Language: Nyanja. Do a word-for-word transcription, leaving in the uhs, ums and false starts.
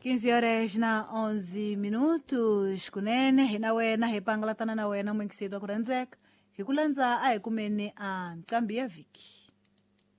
quinze horas na onze minutos kunene hina wena hipangalatana na wena mwenkisitwa kuranzeka hikulanza ayi kumene a nkambi ya viki.